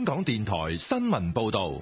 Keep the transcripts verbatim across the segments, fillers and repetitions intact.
港電台新聞報道。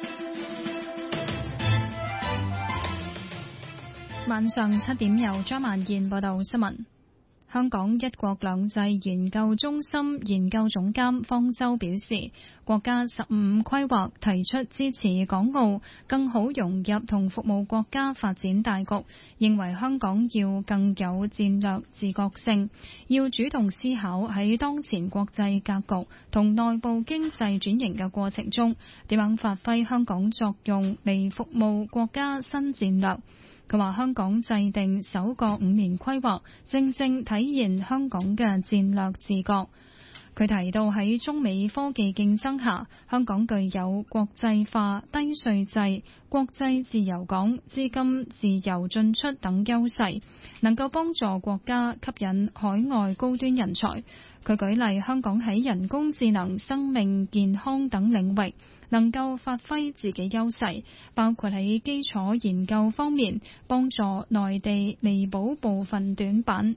晚上七點由張曼燕報道新聞。香港一國兩制研究中心研究總監方舟表示，國家十五規劃提出支持港澳更好融入同服務國家發展大局，認為香港要更有戰略自覺性，要主動思考喺當前國際格局同內部經濟轉型嘅過程中，點樣發揮香港作用嚟服務國家新戰略。佢話香港制定首個五年規劃，正正體現香港嘅戰略自覺。佢提到喺中美科技競爭下，香港具有國際化、低稅制、國際自由港、資金自由進出等優勢，能夠幫助國家吸引海外高端人才。佢舉例，香港喺人工智能、生命健康等領域能夠發揮自己優勢，包括喺基礎研究方面幫助內地彌補部分短板。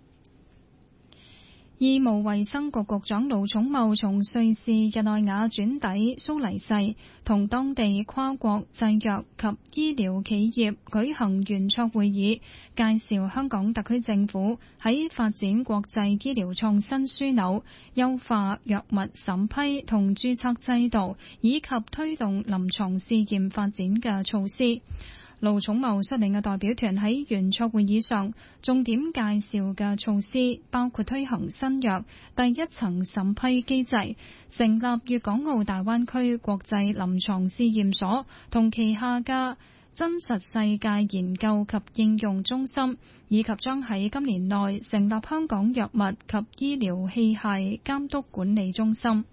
醫務衛生局局長盧寵茂從瑞士日內瓦轉抵蘇黎世，同當地跨國製藥及醫療企業舉行圓桌會議，介紹香港特區政府喺發展國際醫療創新樞紐、優化藥物審批同註冊制度，以及推動臨床試驗發展嘅措施。盧寵茂率領嘅代表團喺圓桌會議上重點介紹嘅措施包括推行新藥第一層審批機制，成立粵港澳大灣區國際臨床試驗所同旗下嘅真實世界研究及應用中心，以及將喺今年內成立香港藥物及醫療器械監督管理中心。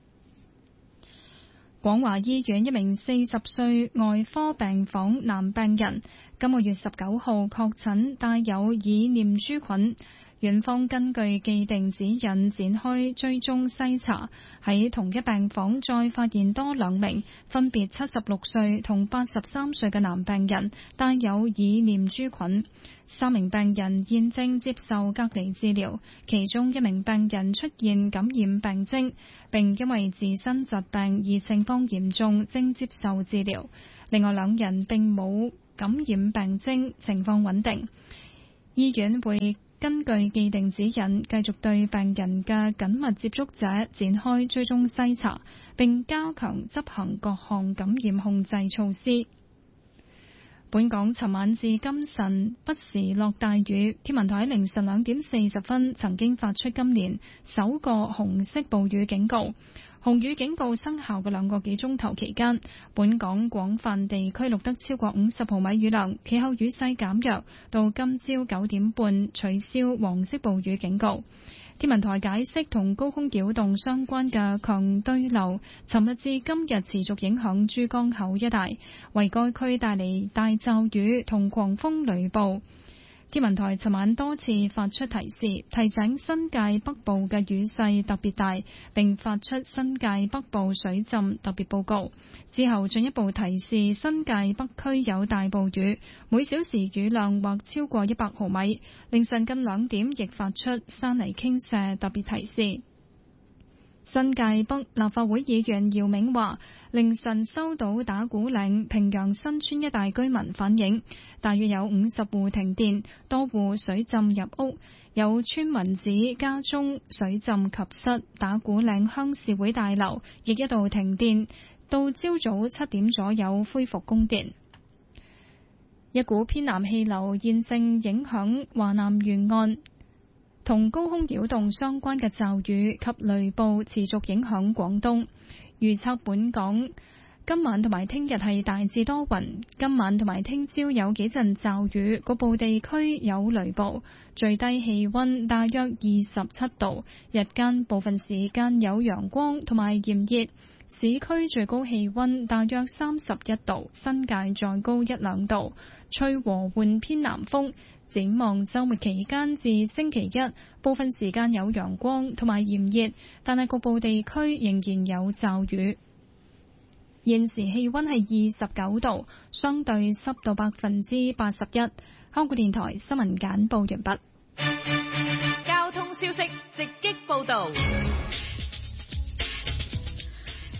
廣華醫院一名四十歲外科病房男病人，今個月十九號確診帶有耳念珠菌。院方根據既定指引展開追蹤篩查，喺同一病房再發現多兩名分別七十六歲同八十三歲嘅男病人帶有耳念珠菌。三名病人現正接受隔離治療，其中一名病人出現感染病徵，並因為自身疾病而情況嚴重，正接受治療。另外兩人並冇感染病徵，情況穩定。醫院會根據既定指引，繼續對病人嘅緊密接觸者展開追蹤篩查，並加強執行各項感染控制措施。本港尋晚至今晨不時落大雨，天文台凌晨兩點四十分曾經發出今年首個紅色暴雨警告。紅雨警告生效嘅兩個幾鐘頭期間，本港廣泛地區錄得超過五十毫米雨量，其後雨勢減弱，到今朝九點半取消黃色暴雨警告。天文台解釋，同高空擾動相關嘅強對流，尋日至今日持續影響珠江口一帶，為該區帶嚟大驟雨同狂風雷暴。天文台尋晚多次發出提示，提醒新界北部嘅雨勢特別大，並發出新界北部水浸特別報告。之後進一步提示新界北區有大暴雨，每小時雨量或超過一百毫米。凌晨近兩點亦發出山泥傾瀉特別提示。新界北立法會議員姚明話，凌晨收到打鼓嶺平陽新村一帶居民反映，大約有五十戶停電，多戶水浸入屋，有村民指家中水浸及室，打鼓嶺鄉事會大樓亦一度停電，到朝早七點左右恢復供電。一股偏南氣流現正影響華南沿岸，同高空擾動相關嘅驟雨及雷暴持續影響廣東。預測本港今晚同埋聽日係大致多雲，今晚同埋聽朝有幾陣驟雨，局部地區有雷暴，最低氣溫大約二十七度，日間部分時間有陽光同埋炎熱，市區最高氣溫大約三十一度，新界再高一兩度，吹和緩偏南風。展望週末期間至星期一，部分時間有陽光同埋炎熱，但係局部地區仍然有驟雨。現時氣溫係二十九度，相對濕度百分之八十一。香港電台新聞簡報完畢。 交通消息直擊報道。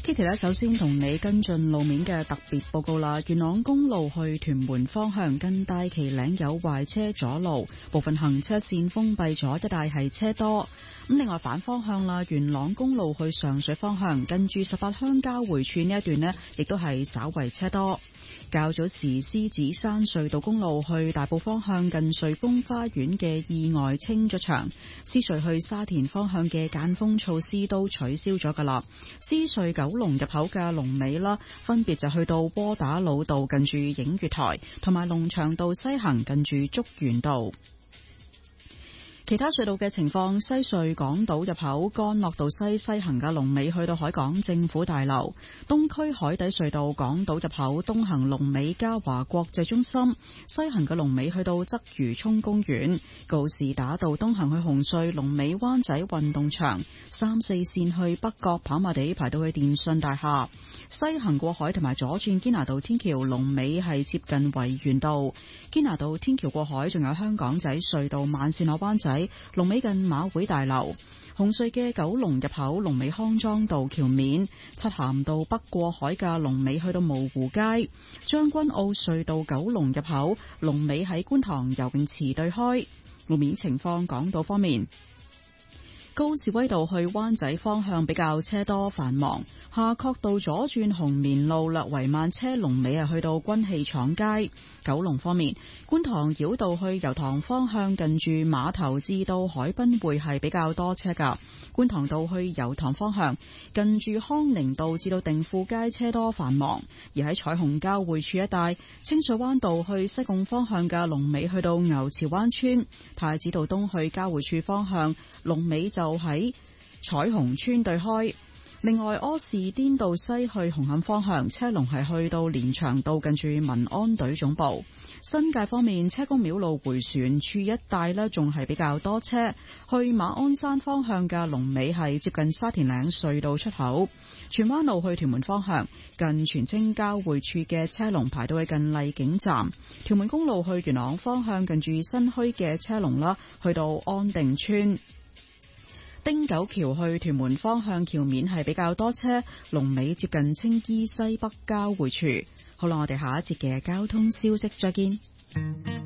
Kitty 呢，首先同你跟進路面嘅特別報告啦。元朗公路去屯門方向近大旗嶺有壞車阻路，部分行車線封閉咗，一帶係車多。咁另外反方向啦，元朗公路去上水方向近住十八鄉交匯處呢一段呢，亦都係稍為車多。較早時獅子山隧道公路去大埔方向近瑞豐花園嘅意外清咗場，獅隧去沙田方向嘅間封措施都取消咗噶啦。獅隧九龍入口嘅龍尾啦，分別就去到窩打老道近住映月台，同埋龍翔道西行近住竹園道。其他隧道嘅情況，西隧港島入口干諾道西西行嘅龍尾去到海港政府大樓，東區海底隧道港島入口東行龍尾嘉華國際中心，西行嘅龍尾去到鰂魚涌公園，告士打道東行去紅隧龍尾灣仔運動場，三四線去北角跑馬地排到去電訊大廈，西行過海同埋左轉堅拿道天橋龍尾係接近維園道，堅拿道天橋過海仲有香港仔隧道慢線落灣仔龍尾近馬會大樓，紅隧嘅九龍入口龍尾康莊道橋面，漆咸道北過海嘅龍尾去到蕪湖街，將軍澳隧道九龍入口龍尾喺觀塘游泳池對開。路面情況，港島方面，高士威道去灣仔方向比較車多繁忙，夏慤道左轉紅棉路略為慢車，龍尾啊去到軍器廠街。九龍方面，觀塘繞道去油塘方向近住碼頭至到海濱會係比較多車噶，觀塘道去油塘方向近住康寧道至到定富街車多繁忙，而喺彩虹交匯處一帶，清水灣道去西貢方向嘅龍尾去到牛池灣村，太子道東去交匯處方向龍尾就喺彩虹村對開。另外，柯士甸道西去紅磡方向車龍係去到連翔道近住民安隊總部。新界方面，車公廟路回旋處一帶呢仲係比較多車，去馬鞍山方向嘅龍尾係接近沙田嶺隧道出口。荃灣路去屯門方向近荃青交匯處嘅車龍排到去近荔景站。屯門公路去元朗方向近住新墟嘅車龍啦，去到安定村。汀九橋去屯門方向橋面係比較多車，龍尾接近青衣西北交匯處。好啦，我哋下一節嘅交通消息再見。